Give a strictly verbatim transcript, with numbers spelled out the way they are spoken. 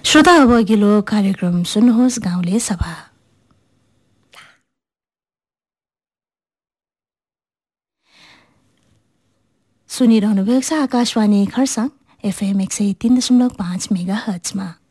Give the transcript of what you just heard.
श्रोता अब अघिल्लो कार्यक्रम सुन्नुहोस् गाउँले सभा। सुनिरहनु भएको छ आकाशवाणी खरसाङ एफएम एक सय तीन दशमलव पाँच मेगा हर्जमा।